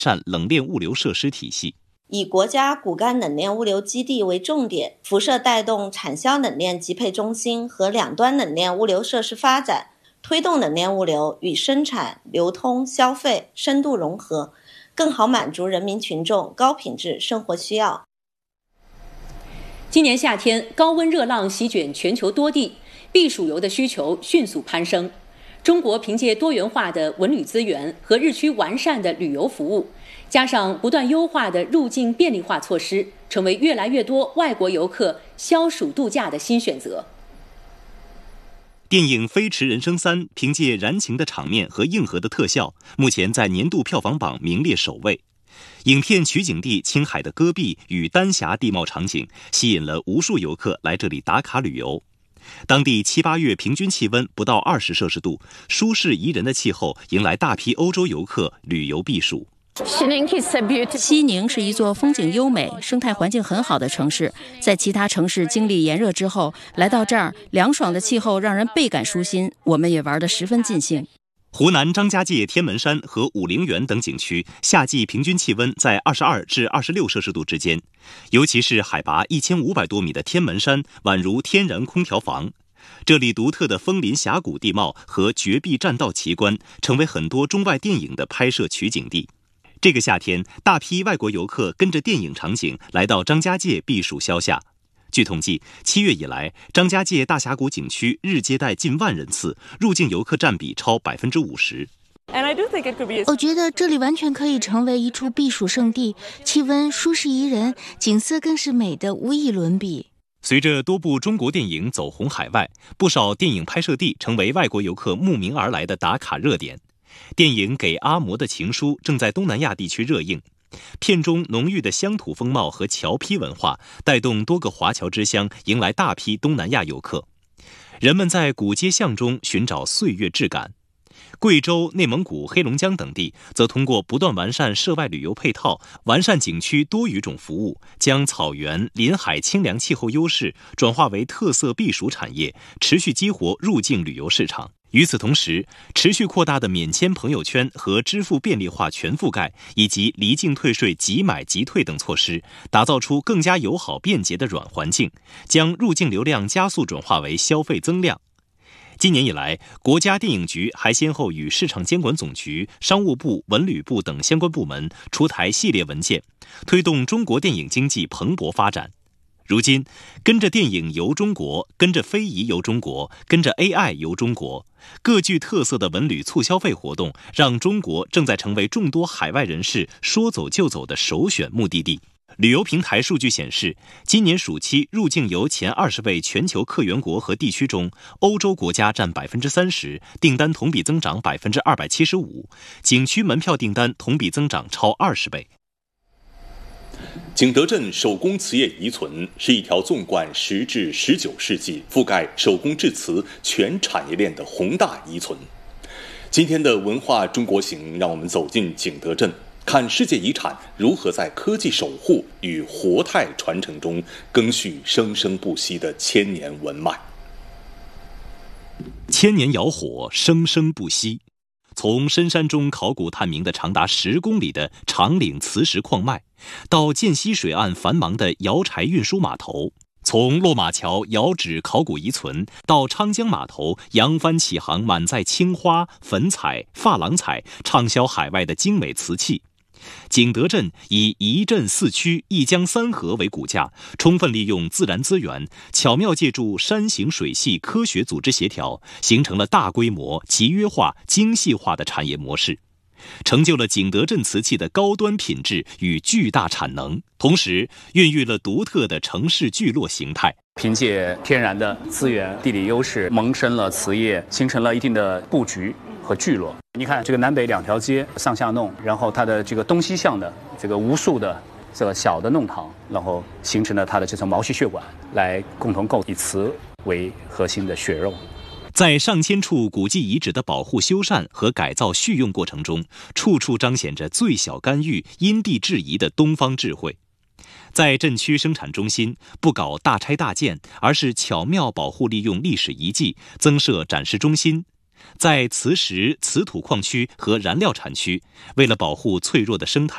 善冷链物流设施体系。 以国家骨干冷链物流基地为重点，辐射带动产销冷链集配中心和两端冷链物流设施发展，推动冷链物流与生产、流通、消费深度融合，更好满足人民群众高品质生活需要。 今年夏天，高温热浪席卷全球多地，避暑游的需求迅速攀升。中国凭借多元化的文旅资源和日趋完善的旅游服务，加上不断优化的入境便利化措施，成为越来越多外国游客消暑度假的新选择。 电影《飞驰人生3》凭借燃情的场面和硬核的特效，目前在年度票房榜名列首位。影片取景地青海的戈壁与丹霞地貌场景，吸引了无数游客来这里打卡旅游。当地7、8月平均气温不到20摄氏度，舒适宜人的气候迎来大批欧洲游客旅游避暑。 西宁是一座风景优美、生态环境很好的城市，在其他城市经历炎热之后，来到这儿，凉爽的气候让人倍感舒心，我们也玩得十分尽兴。 湖南张家界天门山和武陵源等景区夏季平均气温在22至26摄氏度之间，尤其是海拔1500多米的天门山宛如天然空调房。这里独特的枫林峡谷地貌和绝壁栈道奇观，成为很多中外电影的拍摄取景地。这个夏天，大批外国游客跟着电影场景来到张家界避暑消夏。据统计，7月以来，张家界大峡谷景区日接待近万人次，入境游客占比超50%。 我觉得这里完全可以成为一处避暑胜地，气温舒适宜人，景色更是美得无以伦比。 随着多部中国电影走红海外，不少电影拍摄地成为外国游客慕名而来的打卡热点。电影《给阿嬷的情书》正在东南亚地区热映。片中浓郁的乡土风貌和侨批文化，带动多个华侨之乡迎来大批东南亚游客。人们在古街巷中寻找岁月质感。贵州、内蒙古、黑龙江等地则通过不断完善涉外旅游配套，完善景区多语种服务，将草原、临海清凉气候优势转化为特色避暑产业，持续激活入境旅游市场。与此同时，持续扩大的免签朋友圈和支付便利化全覆盖，以及离境退税即买即退等措施，打造出更加友好便捷的软环境，将入境流量加速转化为消费增量。今年以来，国家电影局还先后与市场监管总局、商务部、文旅部等相关部门出台系列文件，推动中国电影经济蓬勃发展。如今，跟着电影游中国，跟着非遗游中国，跟着 AI 游中国，各具特色的文旅促消费活动，让中国正在成为众多海外人士说走就走的首选目的地。旅游平台数据显示，今年暑期入境游前20位全球客源国和地区中，欧洲国家占30%，订单同比增长275%，景区门票订单同比增长超20倍。 景德镇手工瓷业遗存是一条纵贯10至19世纪、覆盖手工制瓷全产业链的宏大遗存。今天的文化中国行，让我们走进景德镇，看世界遗产如何在科技守护与活态传承中更续生生不息的千年文脉。 千年窑火，生生不息。从深山中考古探明的长达10公里的长岭磁石矿脉，到涧西水岸繁忙的窑柴运输码头，从落马桥窑址考古遗存到昌江码头扬帆起航满载青花、粉彩、珐琅彩畅销海外的精美瓷器，景德镇以一镇四区一江三河为骨架，充分利用自然资源，巧妙借助山形水系科学组织协调，形成了大规模、集约化、精细化的产业模式，成就了景德镇瓷器的高端品质与巨大产能，同时孕育了独特的城市聚落形态。 凭借天然的资源、地理优势，萌生了瓷业，形成了一定的布局和聚落。你看这个南北2条街上下弄，然后它的这个东西向的这个无数的这个小的弄堂，然后形成了它的这层毛细血管，来共同构以瓷为核心的血肉。 在上千处古迹遗址的保护、修缮和改造续用过程中，处处彰显着最小干预、因地制宜的东方智慧。在镇区生产中心，不搞大拆大建，而是巧妙保护利用历史遗迹，增设展示中心。在磁石、瓷土矿区和燃料产区，为了保护脆弱的生态，